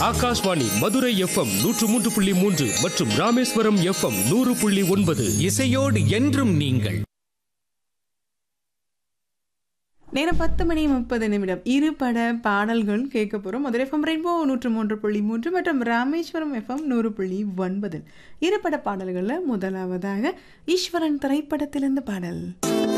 Akashvani Madurai FM 103.3 மற்றும் Rameswaram FM 100.9. இசையோடு என்றும் நீங்கள். நேரம் 10:30 இரு பட பாடல்கள் கேட்க போகிறோம். மதுரை எஃப்எம் ரெயின்போ 103.3 மற்றும் ராமேஸ்வரம் எஃப்எம் 100.9. இரு பட பாடல்களில் முதலாவதாக ஈஸ்வரன் திரைப்படத்திலிருந்து பாடல்.